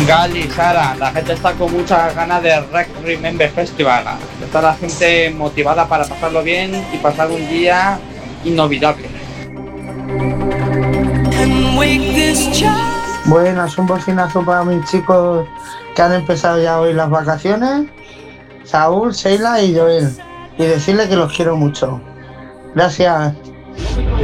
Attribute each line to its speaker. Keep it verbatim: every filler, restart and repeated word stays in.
Speaker 1: Gali, Sara, la gente está con muchas ganas de Rec Remember Festival. Está la gente motivada para pasarlo bien y pasar un día inolvidable.
Speaker 2: Buenas, un bocinazo para mis chicos que han empezado ya hoy las vacaciones, Saúl, Sheila y Joel, y decirles que los quiero mucho. Gracias.